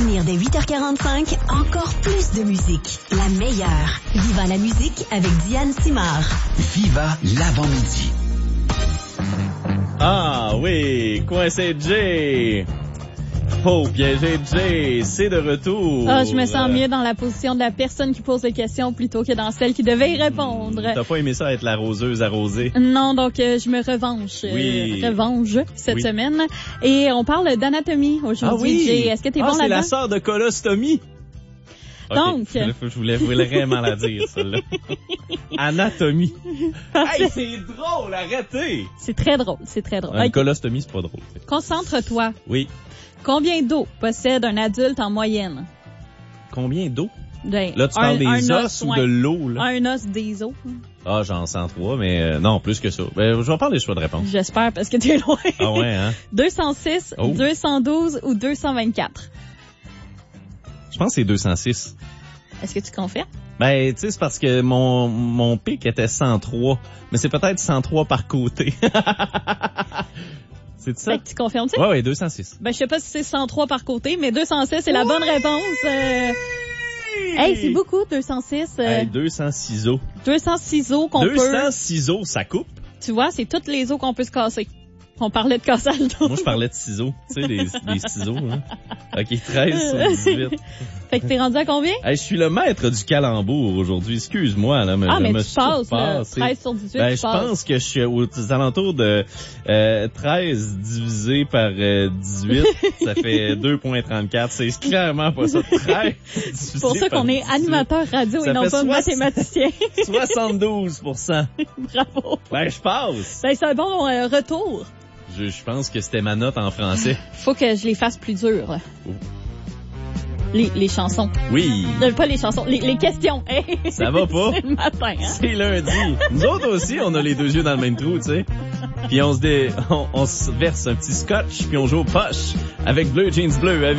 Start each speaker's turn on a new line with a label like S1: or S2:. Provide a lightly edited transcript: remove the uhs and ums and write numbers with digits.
S1: venir dès 8h45, encore plus de musique. La meilleure. Viva la musique avec Diane Simard.
S2: Viva l'avant-midi.
S3: Ah oui, coincé Jay. Oh, piégé Jay, c'est de retour.
S4: Ah, je me sens mieux dans la position de la personne qui pose les questions plutôt que dans celle qui devait y répondre.
S3: T'as pas aimé ça être la roseuse arrosée?
S4: Non, donc je me revanche cette semaine. Et on parle d'anatomie aujourd'hui,
S3: ah oui.
S4: Jay. Est-ce que t'es bon là-dedans?
S3: C'est la sœur de colostomie.
S4: Donc,
S3: okay. Je voulais vraiment la dire, celle-là. Anatomie. Hey, c'est drôle, arrêtez!
S4: C'est très drôle.
S3: Une colostomie, c'est pas drôle.
S4: Concentre-toi.
S3: Oui.
S4: Combien d'eau possède un adulte en moyenne?
S3: Combien d'eau?
S4: Ben,
S3: là, tu parles des os ou de l'eau, là?
S4: Un os des os.
S3: Ah, j'en sens 3, mais non, plus que ça. Ben, je vais parler des choix de réponse.
S4: J'espère, parce que t'es loin.
S3: Ah ouais, hein?
S4: 206, 212 ou 224?
S3: Je pense que c'est 206.
S4: Est-ce que tu confirmes?
S3: Ben, tu sais, c'est parce que mon pic était 103. Mais c'est peut-être 103 par côté. C'est ça?
S4: Fait que tu confirmes, tu sais?
S3: Ouais, 206.
S4: Ben, je sais pas si c'est 103 par côté, mais 206, c'est la bonne réponse. Hey, c'est beaucoup, 206.
S3: Hey, 200 ciseaux.
S4: 200 ciseaux qu'on peut...
S3: 200 ciseaux, ça coupe?
S4: Tu vois, c'est toutes les os qu'on peut se casser. On parlait de cassage d'os.
S3: Moi, je parlais de ciseaux. Tu sais, des ciseaux, hein. OK, 13 sur 18.
S4: Fait que t'es rendu à combien?
S3: Hey, je suis le maître du calembour aujourd'hui. Excuse-moi, là, mais
S4: je
S3: me
S4: tu passes, là, 13 sur 18,
S3: ben, je pense que je suis aux alentours de 13 divisé par 18. Ça fait 2,34. C'est clairement pas ça. 13
S4: c'est pour ça qu'on est animateur radio et non pas mathématicien.
S3: 72%.
S4: Bravo.
S3: Ben, je passe.
S4: Ben, c'est un bon retour.
S3: Je pense que c'était ma note en français.
S4: Faut que je les fasse plus dures. Oh. Les chansons.
S3: Oui.
S4: Pas les chansons, les questions. Hey.
S3: Ça va pas.
S4: C'est le matin, hein?
S3: C'est lundi. Nous autres aussi, on a les deux yeux dans le même trou, tu sais. Puis on se verse un petit scotch, puis on joue aux poches avec Bleu Jeans Bleu à